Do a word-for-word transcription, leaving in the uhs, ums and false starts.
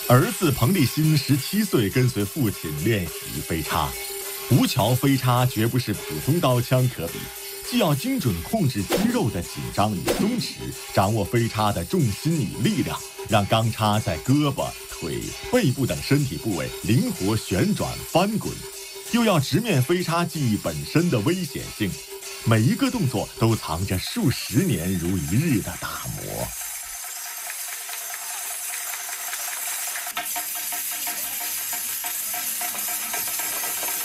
儿子彭立新十七岁，跟随父亲练习飞叉。吴桥飞叉绝不是普通刀枪可比，既要精准控制肌肉的紧张与松弛，掌握飞叉的重心与力量，让钢叉在胳膊、腿、背部等身体部位灵活旋转翻滚，又要直面飞叉技艺本身的危险性，每一个动作都藏着数十年如一日的打磨。